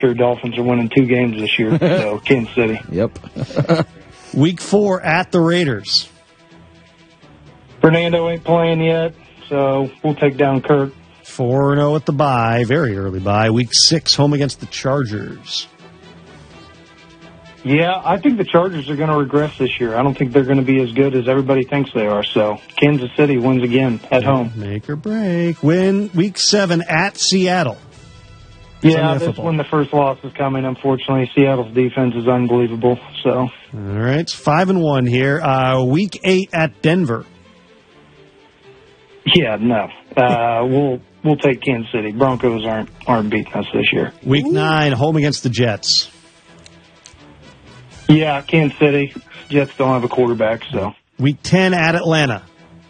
sure Dolphins are winning 2 games this year, so Kansas City. Yep. Week 4 at the Raiders. Fernando ain't playing yet, so we'll take down Kirk. 4-0 at the bye, very early bye. Week 6, home against the Chargers. Yeah, I think the Chargers are going to regress this year. I don't think they're going to be as good as everybody thinks they are. So Kansas City wins again at home. Make or break. Win Week 7 at Seattle. Yeah, that's when the first loss is coming, unfortunately. Seattle's defense is unbelievable. So. All right, it's 5-1 here. Week 8 at Denver. Yeah, no. We'll take Kansas City. Broncos aren't beating us this year. Week 9, home against the Jets. Yeah, Kansas City. Jets don't have a quarterback, so. Week 10 at Atlanta.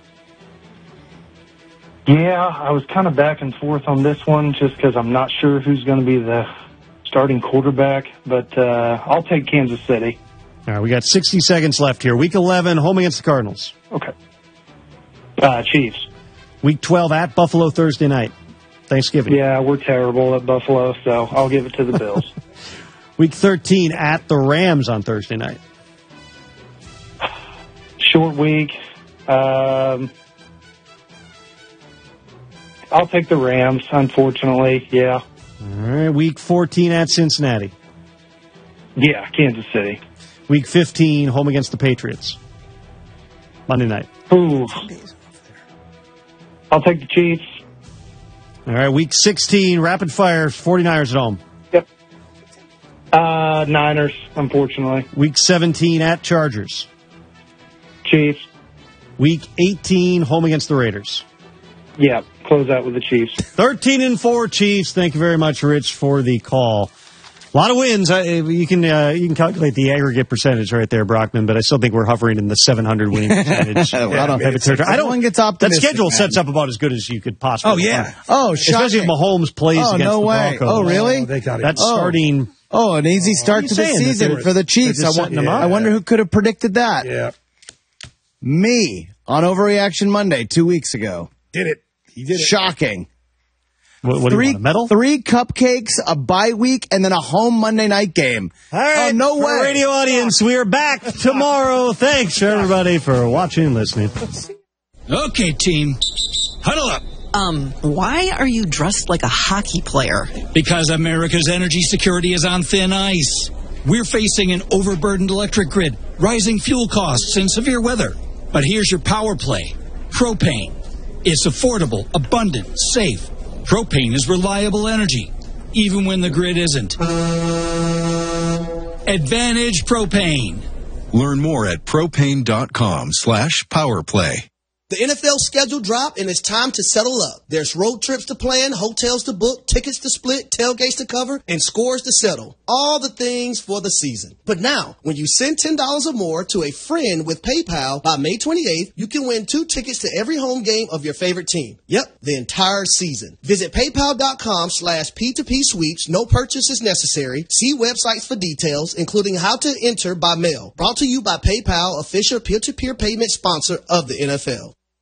Yeah, I was kind of back and forth on this one just because I'm not sure who's going to be the starting quarterback, but I'll take Kansas City. All right, we got 60 seconds left here. Week 11, home against the Cardinals. Okay. Chiefs. Week 12 at Buffalo Thursday night. Thanksgiving. Yeah, we're terrible at Buffalo, so I'll give it to the Bills. Week 13 at the Rams on Thursday night. Short week. I'll take the Rams, unfortunately. Yeah. All right. Week 14 at Cincinnati. Yeah, Kansas City. Week 15, home against the Patriots. Monday night. Ooh. I'll take the Chiefs. All right. Week 16, rapid fire, 49ers at home. Yep. Niners, unfortunately. Week 17 at Chargers. Chiefs. Week 18, home against the Raiders. Yeah, close out with the Chiefs. 13-4 Chiefs. Thank you very much, Rich, for the call. A lot of wins. You can calculate the aggregate percentage right there, Brockman, but I still think we're hovering in the 700 winning percentage. Everyone gets optimistic. That schedule sets up about as good as you could possibly. Oh yeah. find. Oh, shocking. Especially if Mahomes plays against the Broncos. Oh, really? That's starting. Oh, an easy start to the season for the Chiefs. I wonder who could have predicted that. Yeah. Me on Overreaction Monday 2 weeks ago. Did it. He did it. Shocking. What do you want, a medal? 3 cupcakes, a bye week, and then a home Monday night game. All right. Oh, no way. For radio audience, we are back tomorrow. Thanks, everybody, for watching and listening. Okay, team. Huddle up. Why are you dressed like a hockey player? Because America's energy security is on thin ice. We're facing an overburdened electric grid, rising fuel costs, and severe weather. But here's your power play. Propane. It's affordable, abundant, safe. Propane is reliable energy, even when the grid isn't. Advantage Propane. Learn more at propane.com/powerplay. The NFL schedule dropped, and it's time to settle up. There's road trips to plan, hotels to book, tickets to split, tailgates to cover, and scores to settle. All the things for the season. But now, when you send $10 or more to a friend with PayPal by May 28th, you can win 2 tickets to every home game of your favorite team. Yep, the entire season. Visit paypal.com/P2P sweeps. No purchase is necessary. See websites for details, including how to enter by mail. Brought to you by PayPal, official peer-to-peer payment sponsor of the NFL.